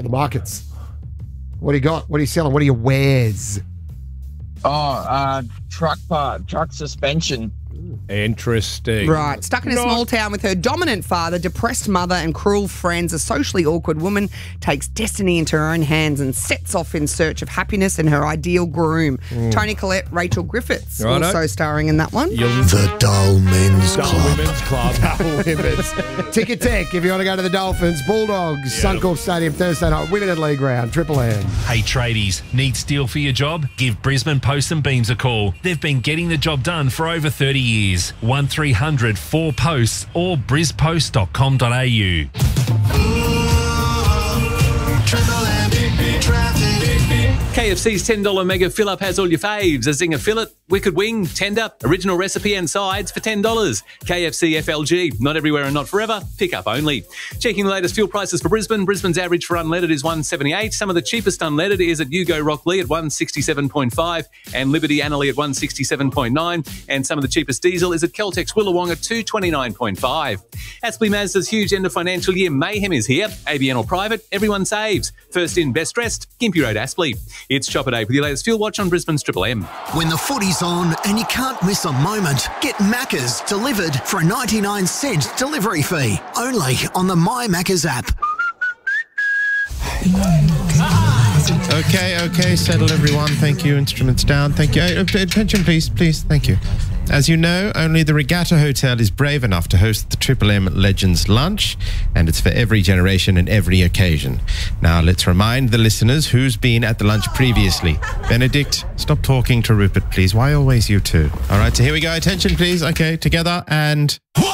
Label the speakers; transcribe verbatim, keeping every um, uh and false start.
Speaker 1: on the markets. What do you got? What are you selling? What are your wares?
Speaker 2: Oh, uh, truck part, truck suspension.
Speaker 3: Interesting.
Speaker 4: Right. Stuck in a
Speaker 3: Not-
Speaker 4: small town with her dominant father, depressed mother, and cruel friends, a socially awkward woman takes destiny into her own hands and sets off in search of happiness and her ideal groom. Tony Collette, Rachel Griffiths,
Speaker 3: Righto.
Speaker 4: also starring in that one.
Speaker 3: You'll
Speaker 5: The Dull Men's
Speaker 3: Dull
Speaker 5: Club.
Speaker 3: Women's Club.
Speaker 1: Women's. Ticket Tech, if you want to go to the Dolphins, Bulldogs, Suncorp Stadium Thursday night, Women in League round, Triple M.
Speaker 6: Hey tradies, need steel for your job? Give Brisbane Post and Beams a call. They've been getting the job done for over thirty years. one three hundred four posts or bris post dot com dot a u.
Speaker 7: K F C's ten dollar mega fill-up has all your faves. A zinger fillet, wicked wing, tender, original recipe and sides for ten dollars. K F C F L G, not everywhere and not forever, pick up only. Checking the latest fuel prices for Brisbane. Brisbane's average for unleaded is one seventy-eight. Some of the cheapest unleaded is at Yugo Rockley at one sixty-seven point five and Liberty Annerley at one sixty-seven point nine. And some of the cheapest diesel is at Caltex Willawong at two twenty-nine point five. Aspley Mazda's huge end of financial year mayhem is here. A B N or private, everyone saves. First in, best dressed, Gympie Road, Aspley. It's Chopper Day with your latest fuel watch on Brisbane's Triple M.
Speaker 5: When the footy's on and you can't miss a moment, get Macca's delivered for a ninety-nine cent delivery fee. Only on the My Macca's app.
Speaker 8: Okay, okay, settle everyone. Thank you. Instruments down. Thank you. Uh, Attention, please, please. Thank you. As you know, only the Regatta Hotel is brave enough to host the Triple M Legends Lunch, and it's for every generation and every occasion. Now, let's remind the listeners who's been at the lunch previously. Benedict, stop talking to Rupert, please. Why always you two? All right, so here we go. Attention, please. Okay, together, and...